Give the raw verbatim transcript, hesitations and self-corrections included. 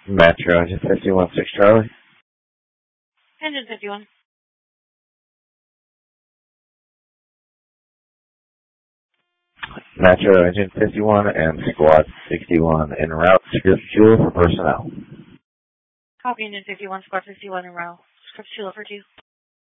Metro Engine fifty-one six Charlie. Engine fifty-one. Metro Engine fifty-one and Squad sixty-one en route. Script fuel for personnel. Copy Engine fifty-one, Squad fifty-one en route. Script fuel for two.